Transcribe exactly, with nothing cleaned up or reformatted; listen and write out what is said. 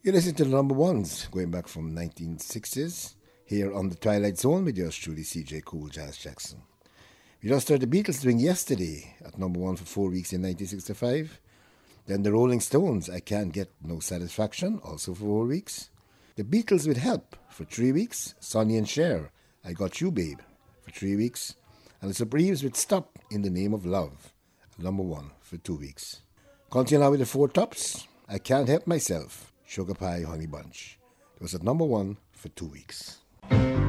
You listen to the number ones going back from nineteen sixties here on the Twilight Zone with yours truly, C J Cool Jazz Jackson. We just heard the Beatles doing Yesterday at number one for four weeks in nineteen sixty-five. Then the Rolling Stones, I Can't Get No Satisfaction, also for four weeks. The Beatles with Help for three weeks. Sonny and Cher, I Got You Babe for three weeks. And the Supremes with Stop in the Name of Love at number one for two weeks. Continue now with the Four Tops. I Can't Help Myself, Sugar Pie Honey Bunch. It was at number one for two weeks.